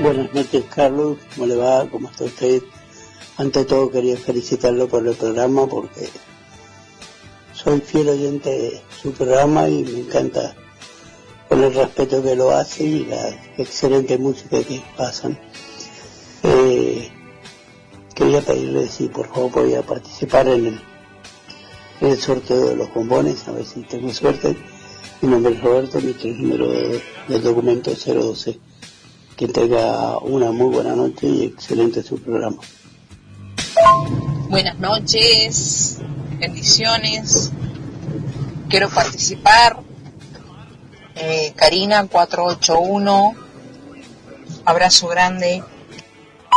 Buenas noches, Carlos. ¿Cómo le va? ¿Cómo está usted? Ante todo quería felicitarlo por el programa porque soy fiel oyente de su programa y me encanta con el respeto que lo hace y la excelente música que pasan. Quería pedirle si por favor podía participar en el sorteo de los bombones, a ver si tengo suerte. Mi nombre es Roberto, mi número del documento 012. Que tenga una muy buena noche y excelente su programa. Buenas noches, bendiciones. Quiero participar. Karina 481. Abrazo grande.